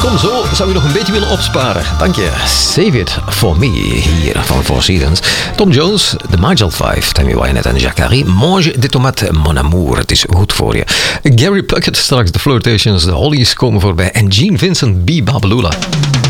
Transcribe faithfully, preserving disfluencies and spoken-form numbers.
Kom zo, zou je nog een beetje willen opsparen? Dank je. Save It For Me, hier van Four Seasons. Tom Jones, The Marginal Five, Tammy Wynette en Jacques Harry. Mange de tomates, mon amour, het is goed voor je. Gary Puckett, straks The Flirtations, The Hollies komen voorbij. En Gene Vincent, Be Babalula.